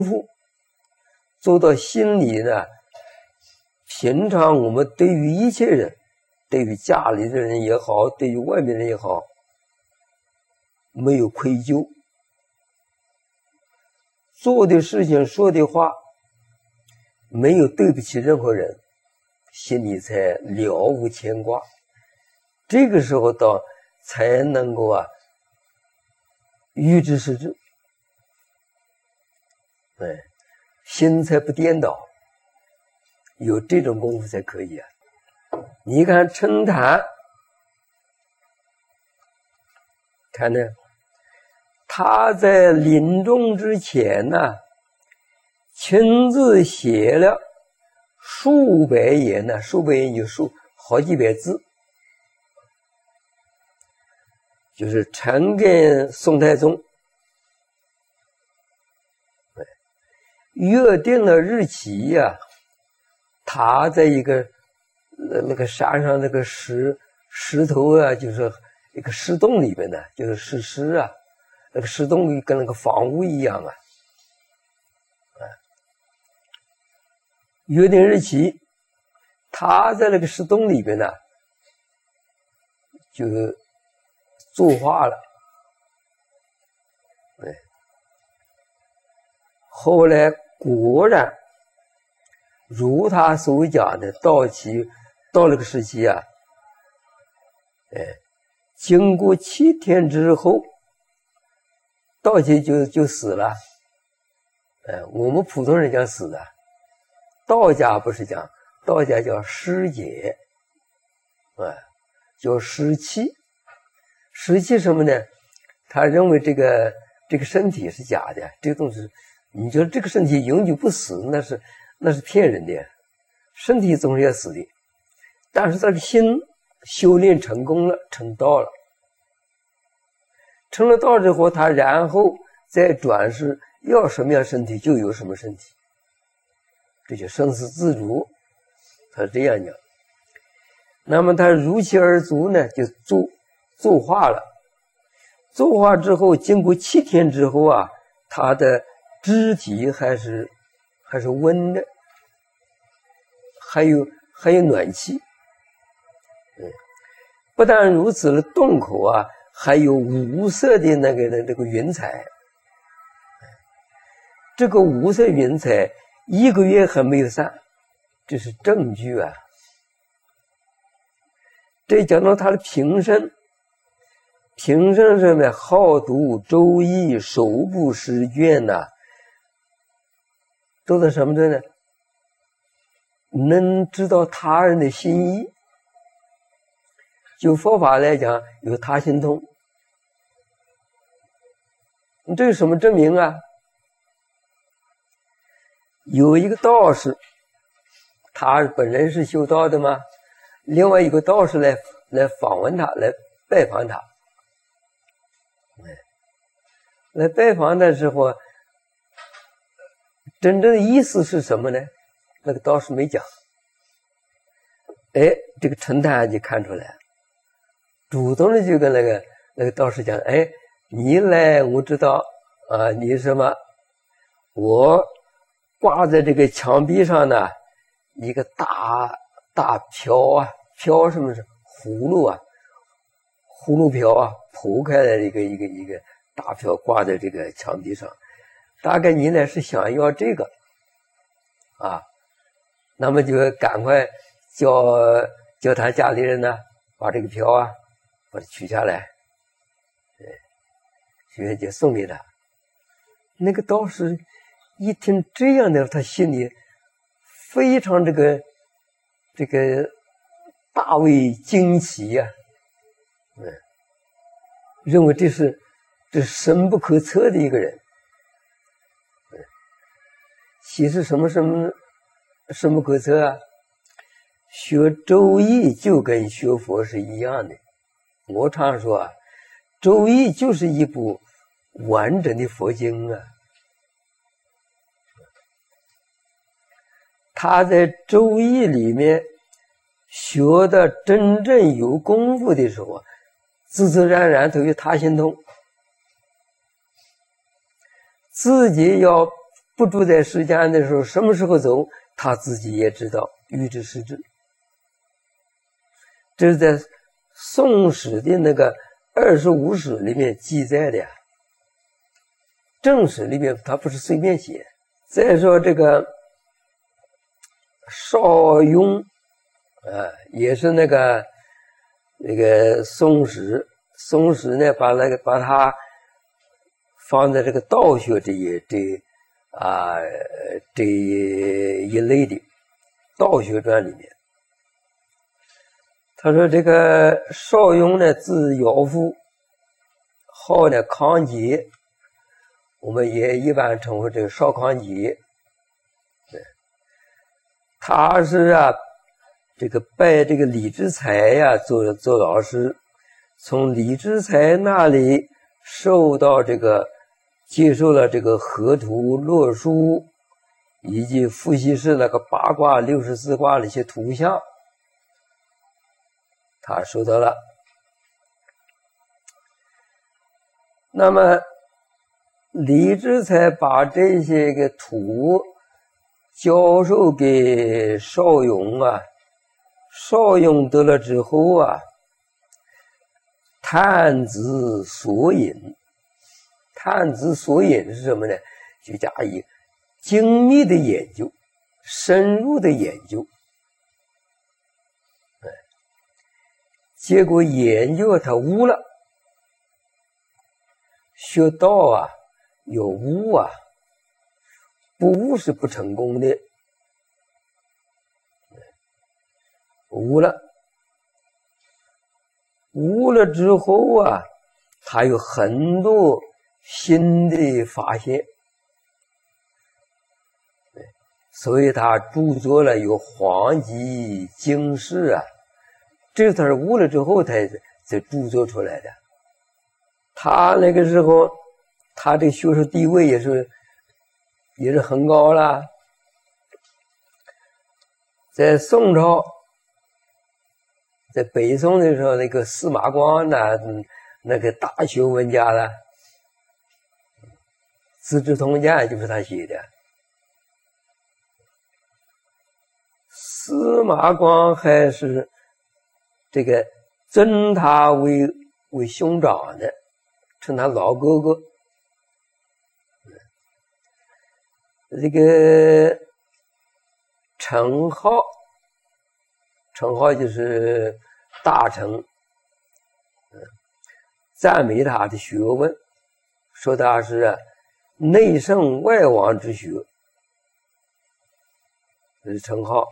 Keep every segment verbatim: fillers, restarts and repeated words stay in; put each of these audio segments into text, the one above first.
夫做到心里呢，平常我们对于一切人，对于家里的人也好，对于外面人也好，没有愧疚，做的事情说的话没有对不起任何人，心里才了无牵挂。这个时候到才能够啊预知时至，哎，心才不颠倒，有这种功夫才可以啊。你看陈坛，看呢，他在临终之前呢，亲自写了数百言呢，数百言就数好几百字，就是呈给宋太宗，约定了日期呀、啊，他在一个呃那个山上那个石石头啊，就是一个石洞里边呢，就是石狮啊，那个石洞跟那个房屋一样啊，啊，约定日期，他在那个石洞里边呢，就作画了，对，后来果然如他所讲的，到期到了个时期啊，哎，经过七天之后，到期就就死了。哎，我们普通人讲死的，道家不是讲，道家叫尸解，哎，叫尸气。尸气什么呢？他认为这个这个身体是假的，这个东西，你觉得这个身体永久不死，那是那是骗人的，身体总是要死的。但是他的心修炼成功了，成道了，成了道之后，他然后再转世，要什么样身体就有什么身体，这就生死自主，他是这样讲。那么他如期而足呢，就作作画了。作画之后，经过七天之后啊，他的肢体还是还是温的，还有还有暖气。嗯，不但如此了，洞口啊还有五色的那个那个云彩。这个五色云彩一个月还没有散，这是证据啊。这讲到他的平生，平生上面好读周易，手部诗卷呐、啊，都在什么着呢？能知道他人的心意。就佛法来讲，有他心通。这有什么证明啊？有一个道士，他本人是修道的嘛，另外一个道士来来访问他，来拜访他。来拜访的时候，真正的意思是什么呢？那个道士没讲。哎，这个陈坛就看出来，主动的就跟那个那个道士讲：“哎，你来，我知道啊，你什么？我挂在这个墙壁上呢，一个大大瓢啊，瓢什么是葫芦啊，葫芦瓢啊，剖开的一个一个一个大瓢挂在这个墙壁上。大概你呢是想要这个啊，那么就赶快叫叫他家里人呢，把这个瓢啊。”把它取下来，学员就送给他。那个道士一听这样的，他心里非常这个这个大为惊奇呀、啊，嗯，认为这是这是深不可测的一个人。嗯，其实什么什么深不可测啊？学周易就跟学佛是一样的。我常说啊，周易就是一部完整的佛经啊。他在周易里面学的真正有功夫的时候，自自然然都有他心通，自己要不住在世间的时候，什么时候走，他自己也知道，预知时至。这是在《宋史》的那个二十五史里面记载的呀，正史里面他不是随便写。再说这个邵雍，啊，也是那个那个宋史，宋史呢把那个把它放在这个道学这一这啊这一类的道学传里面。他说这个邵雍呢字尧父，号呢康节，我们也一般称呼这个邵康节。他是啊这个拜这个李之才呀做做老师，从李之才那里受到这个接受了这个河图洛书以及伏羲氏那个八卦六十四卦的一些图像，他收到了。那么李之才把这些个图教授给邵雍啊，邵雍得了之后啊，探知索引。探知索引是什么呢？就加以精密的研究，深入的研究。结果研究他悟了。学道啊有悟啊，不悟是不成功的。悟了，悟了之后啊，他有很多新的发现，所以他著作了有《黄极经世》啊，这是他是悟了之后才才著作出来的。他那个时候，他这个学术地位也是也是很高了。在宋朝，在北宋的时候，那个司马光那那个大学问家了，《资治通鉴》就是他写的。司马光还是这个尊他为为兄长的，称他老哥哥。这个程颢，程颢就是大臣，赞美他的学问，说他是内圣外王之学。这是程颢。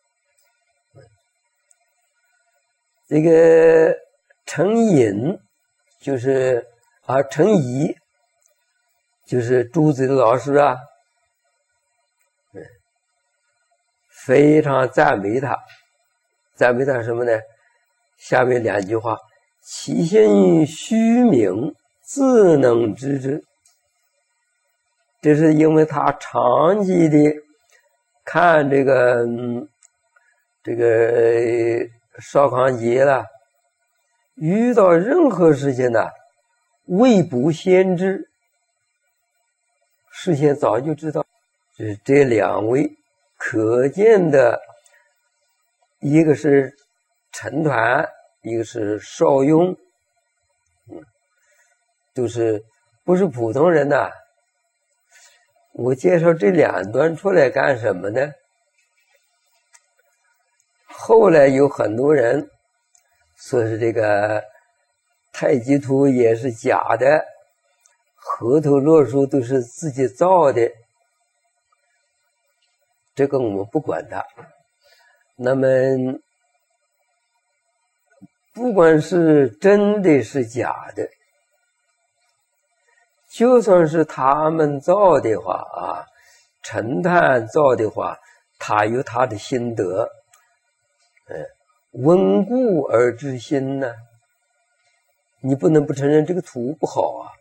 这个程寅就是啊，程颐就是朱子的老师啊，嗯，非常赞美他，赞美他什么呢？下面两句话：其心虚明，自能知之。这是因为他长期的看这个、嗯、这个邵康节了，遇到任何事情呢，未卜先知，事先早就知道。就是这两位可见的，一个是陈抟，一个是邵雍，嗯，都是不是普通人呐。我介绍这两段出来干什么呢？后来有很多人说是这个太极图也是假的，河图洛书都是自己造的，这个我们不管它。那么不管是真的是假的，就算是他们造的话啊，陈抟造的话，他有他的心得，嗯，温故而知新呢，你不能不承认这个图不好啊。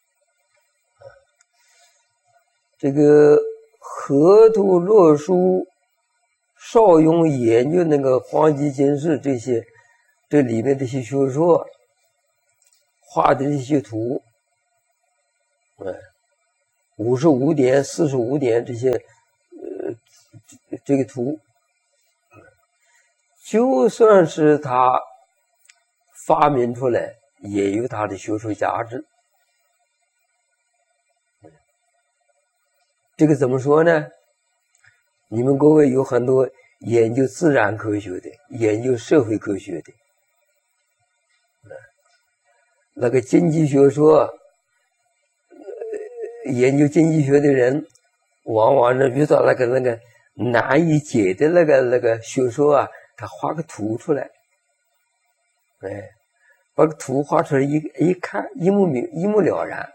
这个河图洛书，邵雍研究那个黄极经世这些，这里面这些学说，画的这些图，嗯， 五十五点、四十五点这些，呃，这个图，就算是他发明出来，也有它的学术价值。这个怎么说呢？你们各位有很多研究自然科学的，研究社会科学的，那个经济学说，研究经济学的人，往往呢遇到那个那个难以解的那个那个学说啊，他画个图出来，哎，把个图画出来一一看，一目明一目了然。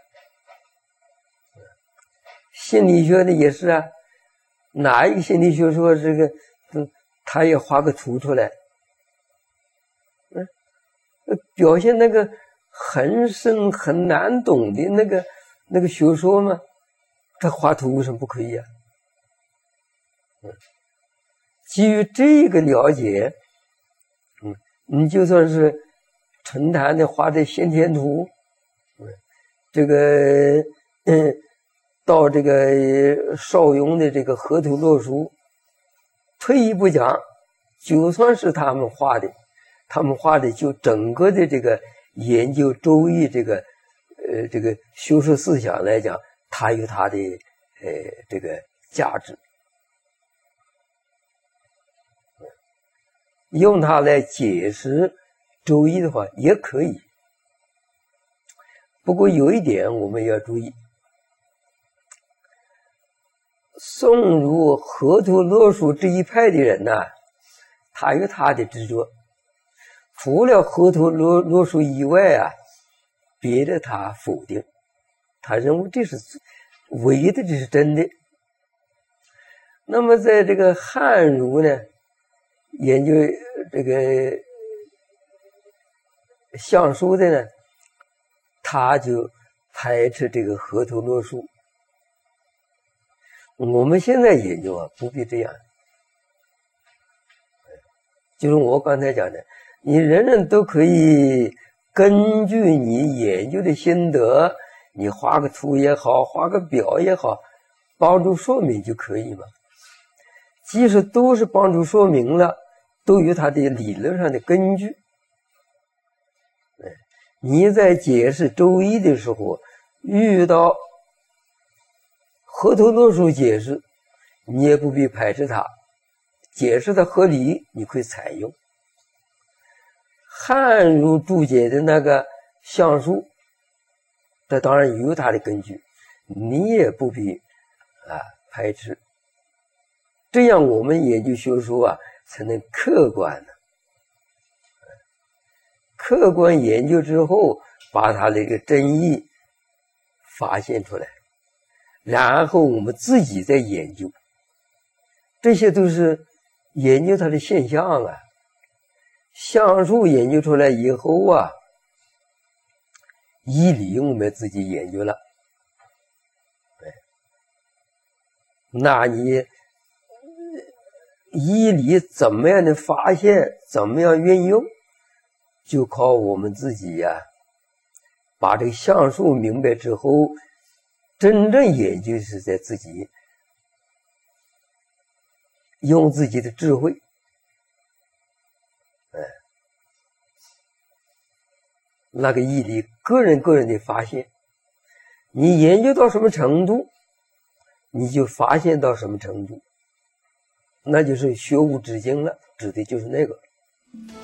心理学的也是啊，哪一个心理学说这个，嗯，他也画个图出来，嗯，表现那个很深很难懂的那个那个学说嘛，他画图为什么不可以啊？嗯，基于这个了解，嗯，你就算是陈坛的画的先天图，嗯，这个嗯。到这个邵雍的这个河图洛书，退一步讲，就算是他们画的，他们画的就整个的这个研究周易这个呃这个学术思想来讲，它有它的呃这个价值，用它来解释周易的话也可以。不过有一点我们要注意。宋儒河图洛书这一派的人呢，他有他的执着，除了河图洛洛书以外啊，别的他否定，他认为这是唯一的，这是真的。那么在这个汉儒呢，研究这个相书的呢，他就排斥这个河图洛书。我们现在研究啊，不必这样。就是我刚才讲的，你人人都可以根据你研究的心得，你画个图也好，画个表也好，帮助说明就可以嘛。即使都是帮助说明了，都有它的理论上的根据。你在解释周易的时候，遇到河图洛书解释，你也不必排斥它，解释的合理，你可以采用。汉儒注解的那个相书，这当然有它的根据，你也不必啊排斥。这样我们研究学术啊，才能客观的，客观研究之后，把它那个真意发现出来。然后我们自己再研究，这些都是研究它的现象啊。相术研究出来以后啊，义理我们自己研究了，那你义理怎么样的发现，怎么样运用，就靠我们自己呀、啊，把这个相术明白之后。真正研究是在自己用自己的智慧，哎，那个义理，个人个人的发现，你研究到什么程度，你就发现到什么程度，那就是学无止境了，指的就是那个。